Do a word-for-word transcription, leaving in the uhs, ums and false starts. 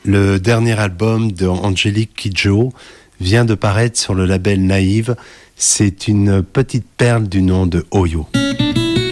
Le dernier album de Angélique Kidjo vient de paraître sur le label Naïve. C'est une petite perle du nom de Oyo.